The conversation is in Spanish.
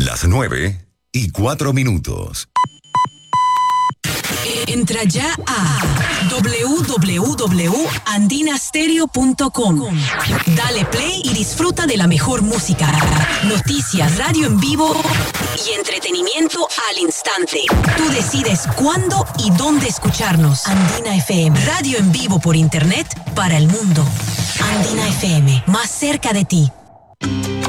Las 9:04. Entra ya a www.andinastereo.com. Dale play y disfruta de la mejor música, noticias, radio en vivo y entretenimiento al instante. Tú decides cuándo y dónde escucharnos. Andina FM, radio en vivo por internet para el mundo. Andina FM, más cerca de ti.